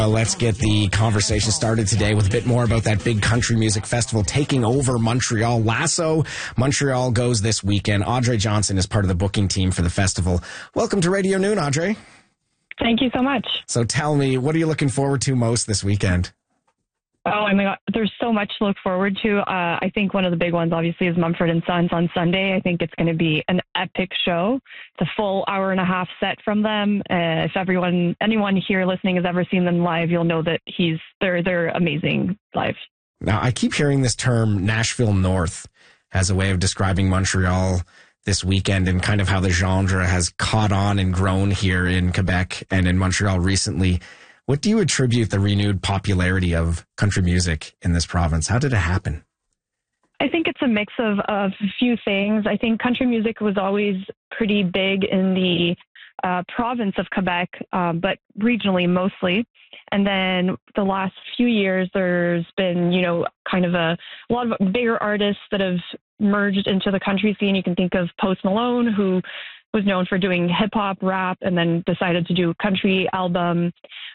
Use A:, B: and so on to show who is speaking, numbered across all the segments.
A: Let's get the conversation started today with a bit more about that big country music festival taking over Montreal. Lasso Montreal goes this weekend. Audrey Johnson is part of the booking team for the festival. Welcome to Radio Noon, Audrey.
B: Thank you so much.
A: So tell me, what are you looking forward to most this weekend?
B: Oh, my God. There's so much to look forward to. I think one of the big ones, obviously, is Mumford & Sons on Sunday. I think it's going to be an epic show. It's a full hour-and-a-half set from them. If anyone here listening has ever seen them live, you'll know that they're amazing live.
A: Now, I keep hearing this term Nashville North as a way of describing Montreal this weekend and kind of how the genre has caught on and grown here in Quebec and in Montreal recently. What do you attribute the renewed popularity of country music in this province? How did it happen?
B: I think it's a mix of a few things. I think country music was always pretty big in the province of Quebec, but regionally mostly. And then the last few years, there's been, kind of a lot of bigger artists that have merged into the country scene. You can think of Post Malone, who was known for doing hip hop, rap, and then decided to do a country album.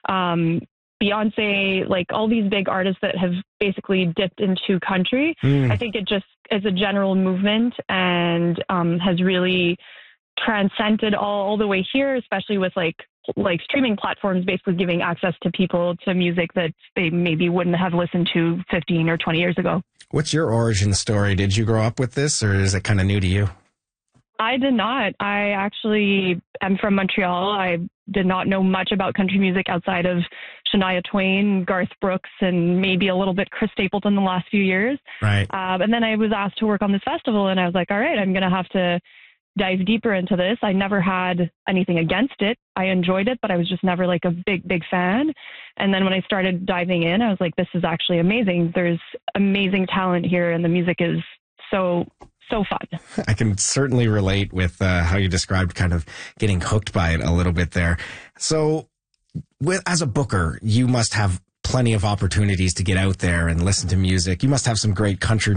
B: Beyonce, like all these big artists that have basically dipped into country. I think it just is a general movement and has really transcended all the way here, especially with like streaming platforms basically giving access to people to music that they maybe wouldn't have listened to 15 or 20 years ago.
A: What's your origin story? Did you grow up with this, or is it kind of new to you?
B: I did not. I actually am from Montreal. I did not know much about country music outside of Shania Twain, Garth Brooks, and maybe a little bit Chris Stapleton the last few years.
A: Right.
B: And then I was asked to work on this festival, and I was like, all right, I'm going to have to dive deeper into this. I never had anything against it. I enjoyed it, but I was just never like a big fan. And then when I started diving in, I was like, this is actually amazing. There's amazing talent here, and the music is so fun.
A: I can certainly relate with how you described kind of getting hooked by it a little bit there. So as a booker, you must have plenty of opportunities to get out there and listen to music. You must have some great country